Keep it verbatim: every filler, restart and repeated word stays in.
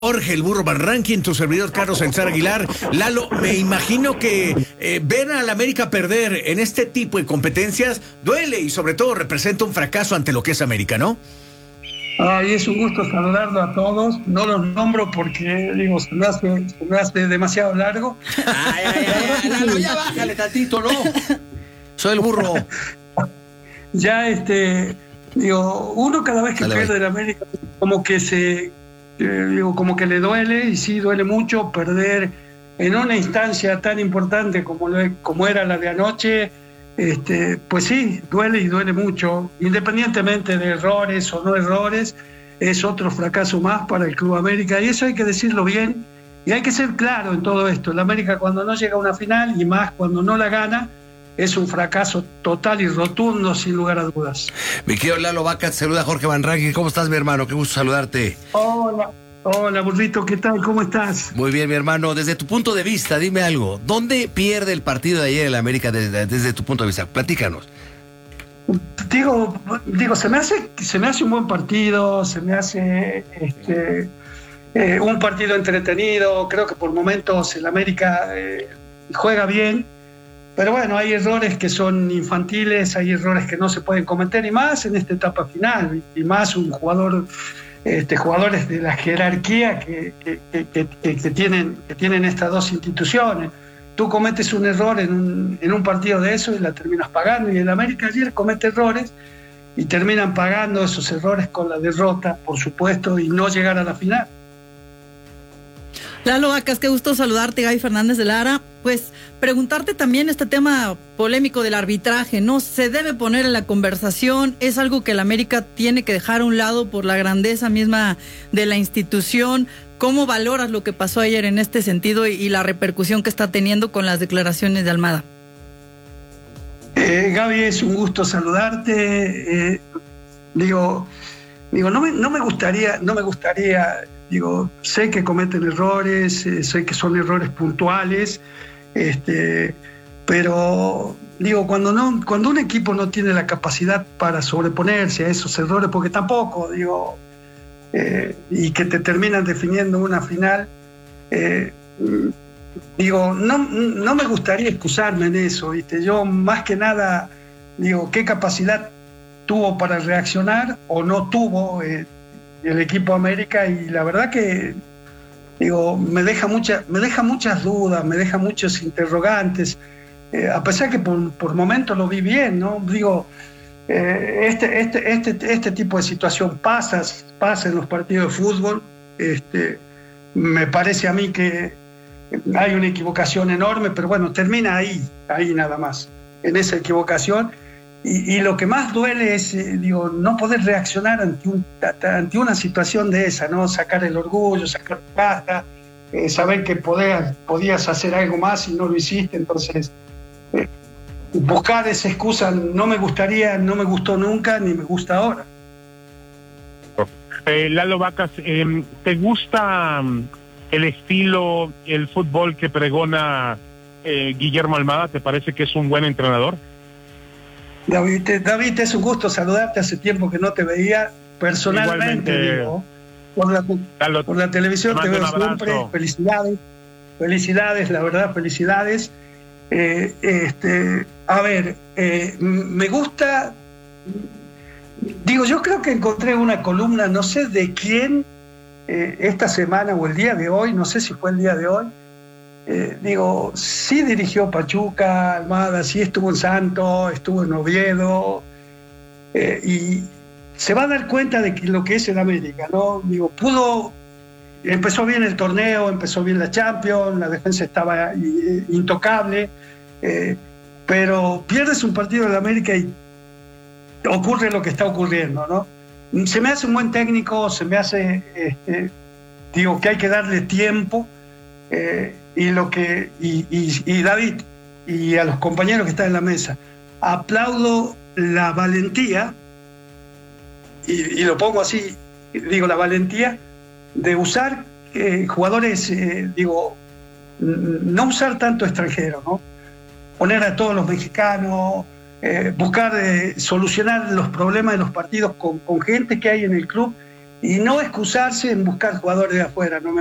Jorge el Burro Van Rankin, tu servidor Carlos César Aguilar. Lalo, me imagino que eh, ver al América perder en este tipo de competencias duele y sobre todo representa un fracaso ante lo que es América, ¿no? Ay, es un gusto saludarlo a todos. No los nombro porque, digo, se me hace, se me hace demasiado largo. Ay, ay, ay, Lalo, ya bájale tantito, ¿no? Soy el Burro. Ya, este, digo, uno cada vez que Dale, pierde el América, como que se... digo, como que le duele, y sí duele mucho perder en una instancia tan importante como, lo, como era la de anoche. Este, pues sí, duele y duele mucho, independientemente de errores o no errores. Es otro fracaso más para el Club América, y eso hay que decirlo bien, y hay que ser claro en todo esto. El América, cuando no llega a una final, y más cuando no la gana, es un fracaso total y rotundo, sin lugar a dudas. Mi querido Lalo Vaca, te saluda Jorge Van Rankin. ¿Cómo estás, mi hermano? Qué gusto saludarte. Hola, hola, Burrito, ¿qué tal? ¿Cómo estás? Muy bien, mi hermano. Desde tu punto de vista, dime algo. ¿Dónde pierde el partido de ayer el América desde, desde tu punto de vista? Platícanos. Digo, digo, se me hace, se me hace un buen partido, se me hace este, eh, un partido entretenido. Creo que por momentos el América eh, juega bien. Pero bueno, hay errores que son infantiles, hay errores que no se pueden cometer, y más en esta etapa final, y más un jugador, este, jugadores de la jerarquía que, que, que, que, que, tienen, que tienen estas dos instituciones. Tú cometes un error en un, en un partido de eso y la terminas pagando, y el América ayer comete errores y terminan pagando esos errores con la derrota, por supuesto, y no llegar a la final. Lalo Vacas, qué gusto saludarte. Gaby Fernández de Lara. Pues preguntarte también este tema polémico del arbitraje, ¿no? ¿Se debe poner en la conversación? ¿Es algo que el América tiene que dejar a un lado por la grandeza misma de la institución? ¿Cómo valoras lo que pasó ayer en este sentido y, y la repercusión que está teniendo con las declaraciones de Almada? Eh, Gaby, es un gusto saludarte. Eh, digo, digo, no me, no me gustaría, no me gustaría... Digo, sé que cometen errores, eh, sé que son errores puntuales, este, pero digo, cuando no, cuando un equipo no tiene la capacidad para sobreponerse a esos errores, porque tampoco, digo, eh, y que te terminan definiendo una final, eh, digo, no, no me gustaría excusarme en eso, ¿viste? Yo más que nada, digo, ¿qué capacidad tuvo para reaccionar o no tuvo eh, el equipo América? Y la verdad que digo, me deja mucha, me deja muchas dudas, me deja muchos interrogantes, eh, a pesar que por, por momentos lo vi bien, ¿no? Digo, eh, este, este, este, este tipo de situación pasa, pasa en los partidos de fútbol. Este, me parece a mí que hay una equivocación enorme, pero bueno, termina ahí, ahí nada más, en esa equivocación. Y, y lo que más duele es, eh, digo, no poder reaccionar ante, un, ante una situación de esa, ¿no? Sacar el orgullo, sacar casta, eh, saber que podías, podías hacer algo más y no lo hiciste. Entonces, eh, buscar esa excusa no me gustaría, no me gustó nunca, ni me gusta ahora. Eh, Lalo Vacas, eh, ¿te gusta el estilo, el fútbol que pregona eh, Guillermo Almada? ¿Te parece que es un buen entrenador? David, David, es un gusto saludarte, hace tiempo que no te veía personalmente, digo, por la, Lalo, por la televisión te, te veo siempre. Felicidades, felicidades, la verdad, felicidades. Eh, este, a ver, eh, me gusta, digo, yo creo que encontré una columna, no sé de quién, eh, esta semana o el día de hoy, no sé si fue el día de hoy. Eh, digo, sí dirigió Pachuca, Almada, sí estuvo en Santos, estuvo en Oviedo, eh, y se va a dar cuenta de que lo que es el América, ¿no? Digo, pudo, empezó bien el torneo, empezó bien la Champions, la defensa estaba eh, intocable, eh, pero pierdes un partido de América y ocurre lo que está ocurriendo, ¿no? Se me hace un buen técnico, se me hace, este, digo, que hay que darle tiempo. Eh, y lo que y, y, y David y a los compañeros que están en la mesa, aplaudo la valentía, y, y lo pongo así, digo, la valentía de usar eh, jugadores, eh, digo, no usar tanto extranjeros, ¿no? Poner a todos los mexicanos, eh, buscar eh, solucionar los problemas de los partidos con, con gente que hay en el club y no excusarse en buscar jugadores de afuera. No me